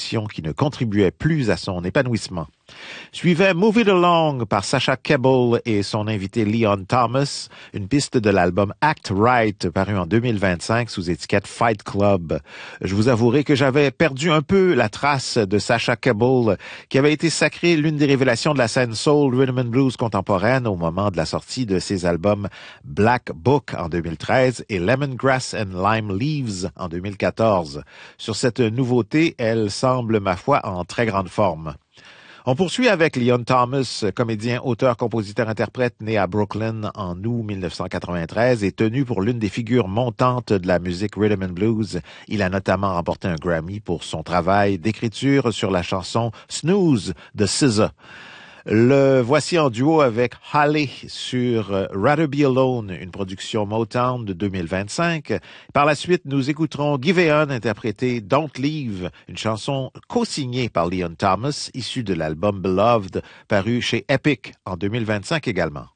position qui ne contribuait plus à son épanouissement. Suivait Move It Along par Sasha Cable et son invité Leon Thomas, une piste de l'album Act Right paru en 2025 sous étiquette Fight Club. Je vous avouerai que j'avais perdu un peu la trace de Sasha Cable, qui avait été sacrée l'une des révélations de la scène soul, rhythm and blues contemporaine au moment de la sortie de ses albums Black Book en 2013 et Lemongrass and Lime Leaves en 2014. Sur cette nouveauté, elle semble, ma foi, en très grande forme. On poursuit avec Leon Thomas, comédien, auteur, compositeur, interprète, né à Brooklyn en août 1993 et tenu pour l'une des figures montantes de la musique rhythm and blues. Il a notamment remporté un Grammy pour son travail d'écriture sur la chanson Snooze de SZA. Le voici en duo avec Halle sur Rather Be Alone, une production Motown de 2025. Par la suite, nous écouterons Giveon interpréter Don't Leave, une chanson co-signée par Leon Thomas, issue de l'album Beloved, paru chez Epic en 2025 également.